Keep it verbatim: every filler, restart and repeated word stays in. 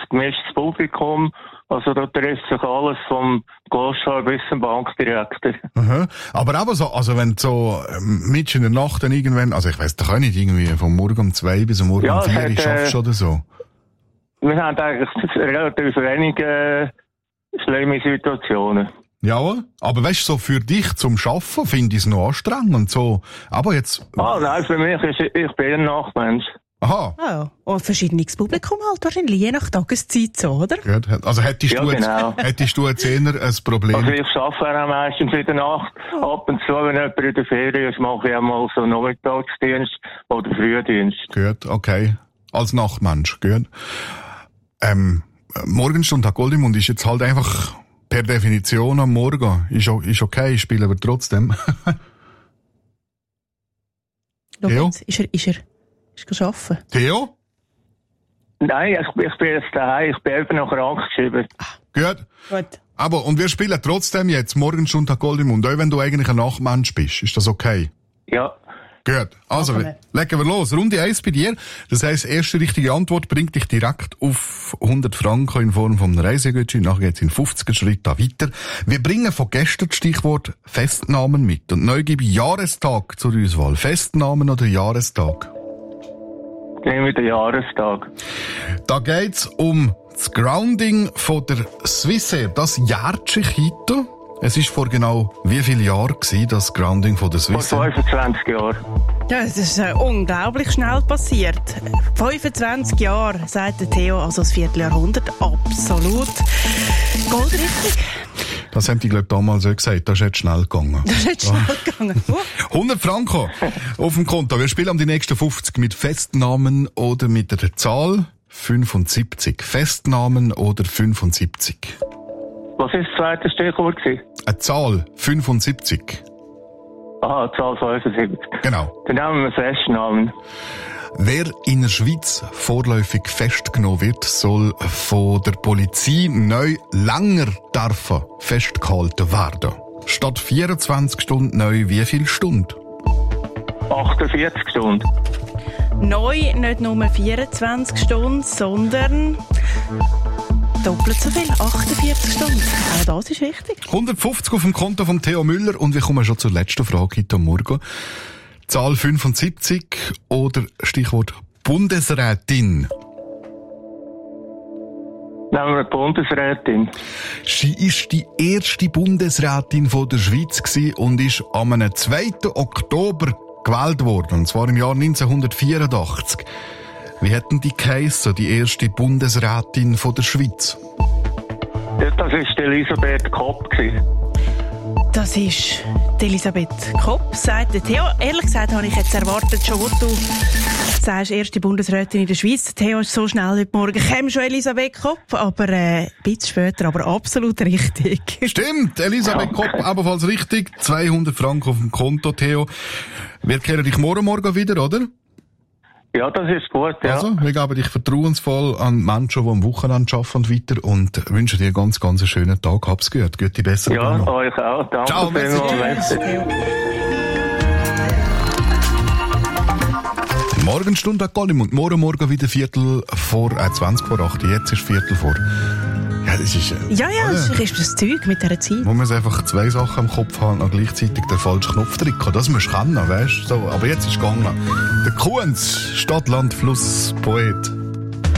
gemischtes Publikum. Also da trifft sich alles vom Grossschar bis zum Bankdirektor. Aha. Aber aber so, also wenn du so ähm, mitten in der Nacht dann irgendwann, also ich weiss doch auch nicht, irgendwie vom Morgen um zwei bis am Morgen Ja, um vier hat, schaffst äh, oder so. Wir haben eigentlich relativ wenige äh, schlimme Situationen. Ja, aber weißt du, so für dich zum Schaffen finde ich es noch anstrengend. So, aber jetzt. Ah, nein, für mich ist, ich bin ein Nachtmensch. Aha. Ah, ja. Und verschiedenes Publikum halt wahrscheinlich, je nach Tageszeit so, oder? Gut. Also hättest, Ja, du jetzt, genau. hättest du jetzt eher ein Problem? Also ich arbeite auch meistens in der Nacht. Ab und zu, wenn jemand in der Ferien ist, mache ich auch mal so Nachmittagsdienst oder Frühdienst. Gut, okay. Als Nachtmensch, gut. Ähm, Morgenstunde Goldimund ist jetzt halt einfach per Definition am Morgen. Ist, ist okay, spielen wir trotzdem. Theo? Jetzt, ist er, ist er, ist er arbeiten? Theo? Nein, ich, ich bin jetzt daheim, ich bin eben noch krank geschrieben. Gut. Gut. Aber, und wir spielen trotzdem jetzt Morgenstunde Goldimund, auch wenn du eigentlich ein Nachtmensch bist. Ist das okay? Ja. Gut. Also, Machen wir. legen wir los. Runde eins bei dir. Das heisst, erste richtige Antwort bringt dich direkt auf hundert Franken in Form von einem Reisegutschein. Nachher geht's in fünfziger Schritt da weiter. Wir bringen von gestern das Stichwort Festnahmen mit. Und neu gebe ich Jahrestag zur Auswahl. Festnahmen oder Jahrestag? Nehmen wir den Jahrestag. Da geht's um das Grounding von der Swissair. Das jährt sich heute. Es ist vor genau wie vielen Jahren gewesen, das Grounding von der Vor Swissair? fünfundzwanzig Jahren. Ja, das ist äh, unglaublich schnell passiert. fünfundzwanzig Jahre, sagt der Theo, also das Vierteljahrhundert. Absolut. Goldrichtig. Das haben die, glaube ich, damals auch gesagt. Das ist jetzt schnell gegangen. Das ist jetzt schnell gegangen. Uh. hundert Franken auf dem Konto. Wir spielen um die nächsten fünfzig mit Festnamen oder mit der Zahl fünfundsiebzig. Festnamen oder fünfundsiebzig. Was war das zweite Stichwort gewesen? Eine Zahl fünfundsiebzig. Aha, Zahl fünfundsiebzig. Genau. Dann nehmen wir Festnamen. Wer in der Schweiz vorläufig festgenommen wird, soll von der Polizei neu länger dürfen festgehalten werden. Statt vierundzwanzig Stunden neu wie viel Stunden? achtundvierzig Stunden. Neu nicht nur vierundzwanzig Stunden, sondern doppelt so viel, achtundvierzig Stunden. Auch das ist richtig. hundertfünfzig auf dem Konto von Theo Müller und wir kommen schon zur letzten Frage heute Morgen. Zahl fünfundsiebzig oder Stichwort Bundesrätin. Nehmen wir die Bundesrätin. Sie ist die erste Bundesrätin von der Schweiz gewesen und ist am zweiten Oktober gewählt worden, und zwar im Jahr neunzehnhundertvierundachtzig. Wie hätten die geheissen, die erste Bundesrätin von der Schweiz? Ja, das war Elisabeth Kopp gewesen. Das ist die Elisabeth Kopp, sagt der Theo. Ehrlich gesagt habe ich jetzt erwartet, schon wo du sagst, erste Bundesrätin in der Schweiz. Theo ist so schnell heute Morgen. Käme schon Elisabeth Kopp, aber äh, ein bisschen später, aber absolut richtig. Stimmt, Elisabeth Kopp, ebenfalls richtig. zweihundert Franken auf dem Konto, Theo. Wir kehren dich morgen Morgen wieder, oder? Ja, das ist gut, ja. Also, wir geben dich vertrauensvoll an Menschen, die am Wochenende arbeiten und weiter und wünschen dir ganz, ganz einen schönen Tag. Hab's gut. Gute Besserung. Ja, noch. euch auch. Danke Ciao, merci. vielmals. Morgenstunde hat Goldimund. Morgen, morgen wieder Viertel vor, äh, zwanzig vor acht. Jetzt ist Viertel vor. Ja, das ist, äh, Ja, ja, das ist das Zeug mit dieser Zeit. Wo man einfach zwei Sachen im Kopf haben und gleichzeitig den falschen Knopf drücken. Das musst du können, weißt du? So, aber jetzt ist es gegangen. Der Kunz, Stadt, Land, Fluss, Poet.